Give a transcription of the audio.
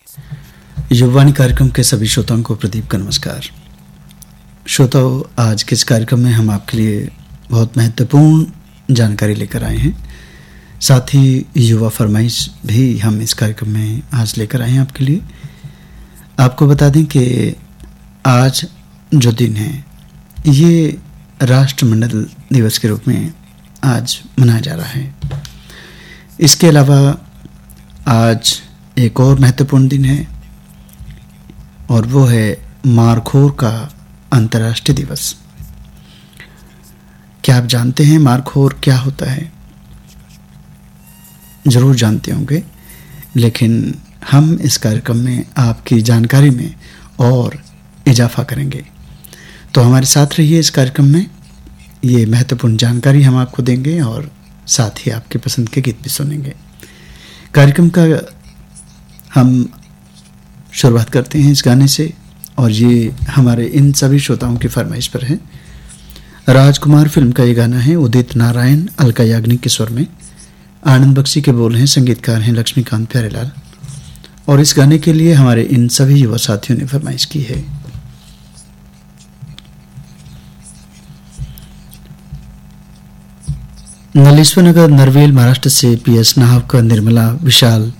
युववाणी कार्यक्रम के सभी श्रोताओं को प्रदीप का नमस्कार। श्रोताओं, आज के इस कार्यक्रम में हम आपके लिए बहुत महत्वपूर्ण जानकारी लेकर आए हैं। साथ ही युवा फरमाइश भी हम इस कार्यक्रम में आज लेकर आए हैं आपके लिए। आपको बता दें कि आज जो दिन है ये राष्ट्रमंडल दिवस के रूप में आज मनाया जा रहा है। इसके अलावा आज एक और महत्वपूर्ण दिन है और वो है मारखोर का अंतर्राष्ट्रीय दिवस। क्या आप जानते हैं मारखोर क्या होता है? जरूर जानते होंगे, लेकिन हम इस कार्यक्रम में आपकी जानकारी में और इजाफा करेंगे। तो हमारे साथ रहिए इस कार्यक्रम में। ये महत्वपूर्ण जानकारी हम आपको देंगे और साथ ही आपके पसंद के गीत भी सुनेंगे। कार्यक्रम का हम शुरुआत करते हैं इस गाने से, और ये हमारे इन सभी श्रोताओं की फरमाइश पर है। राजकुमार फिल्म का ये गाना है। उदित नारायण, अलका याग्निक के स्वर में, आनंद बख्शी के बोल हैं, संगीतकार हैं लक्ष्मीकांत प्यारेलाल। और इस गाने के लिए हमारे इन सभी युवा साथियों ने फरमाइश की है। नलेश्वर नगर, नरवेल, महाराष्ट्र से PS नाहवकर, निर्मला, विशाल,